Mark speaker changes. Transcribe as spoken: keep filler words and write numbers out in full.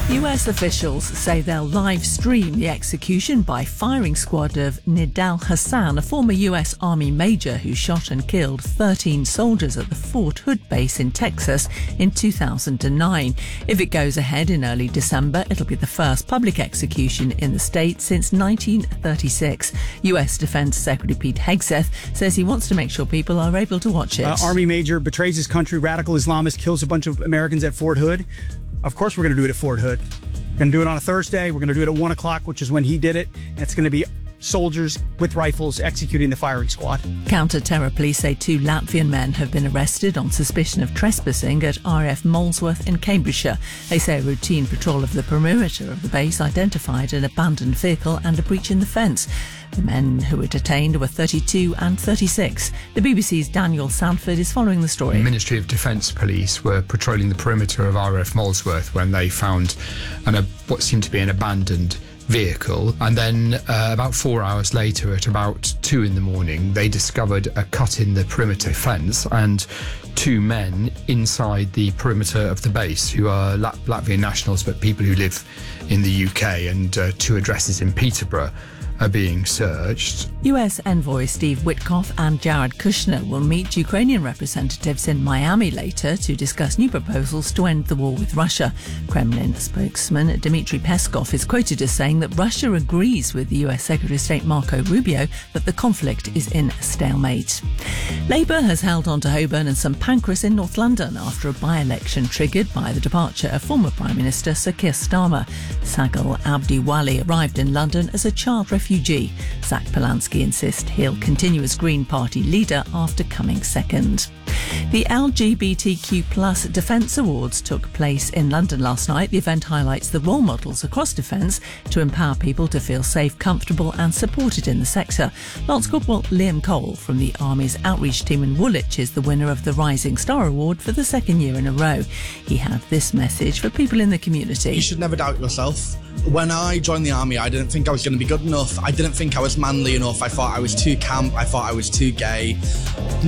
Speaker 1: U S officials say they'll live stream the execution by firing squad of Nidal Hassan, a former U S Army major who shot and killed thirteen soldiers at the Fort Hood base in Texas in two thousand nine. If it goes ahead in early December, it'll be the first public execution in the state since nineteen thirty-six. U S Defense Secretary Pete Hegseth says he wants to make sure people are able to watch it.
Speaker 2: Uh, Army major betrays his country, radical Islamist kills a bunch of Americans at Fort Hood. Of course we're going to do it at Fort Hood. We're going to do it on a Thursday. We're going to do it at one o'clock, which is when he did it. And it's going to be soldiers with rifles executing the firing squad.
Speaker 1: Counter-terror police say two Latvian men have been arrested on suspicion of trespassing at R A F Molesworth in Cambridgeshire. They say a routine patrol of the perimeter of the base identified an abandoned vehicle and a breach in the fence. The men who were detained were thirty-two and thirty-six. The B B C's Daniel Sanford is following the story.
Speaker 3: The Ministry of Defence police were patrolling the perimeter of R A F Molesworth when they found an, uh, what seemed to be an abandoned vehicle, and then uh, about four hours later at about two in the morning they discovered a cut in the perimeter fence and two men inside the perimeter of the base who are Lat- Latvian nationals but people who live in the U K, and uh, two addresses in Peterborough are being searched.
Speaker 1: U S envoy Steve Witkoff and Jared Kushner will meet Ukrainian representatives in Miami later to discuss new proposals to end the war with Russia. Kremlin spokesman Dmitry Peskov is quoted as saying that Russia agrees with the U S Secretary of State Marco Rubio that the conflict is in a stalemate. Labour has held on to Holborn and St Pancras in North London after a by-election triggered by the departure of former Prime Minister Sir Keir Starmer. Sagal Abdiwali arrived in London as a child refugee. Zach Polanski insists he'll continue as Green Party leader after coming second. The L G B T Q plus Defence Awards took place in London last night. The event highlights the role models across defence to empower people to feel safe, comfortable and supported in the sector. Lance Corporal Liam Cole from the Army's outreach team in Woolwich is the winner of the Rising Star Award for the second year in a row. He had this message for people in the community.
Speaker 4: You should never doubt yourself. When I joined the Army, I didn't think I was going to be good enough. I didn't think I was manly enough. I thought I was too camp. I thought I was too gay.